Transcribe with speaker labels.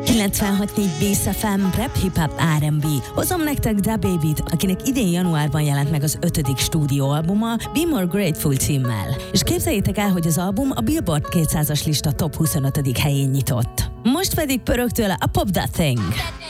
Speaker 1: 96.4 Bass FM, rap, hip-hop, R&B. Hozom nektek DaBabyt, akinek idén januárban jelent meg az 5. stúdióalbuma Be More Grateful címmel. És képzeljétek el, hogy az album a Billboard 200-as lista top 25. helyén nyitott. Most pedig pörög tőle a Pop That Thing.